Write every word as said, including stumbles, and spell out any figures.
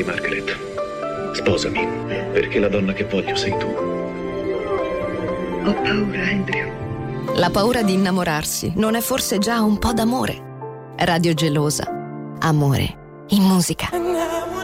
Margaret. Sposami, perché la donna che voglio sei tu. Ho paura, Andrew. La paura di innamorarsi non è forse già un po' d'amore? Radio Gelosa. Amore in musica.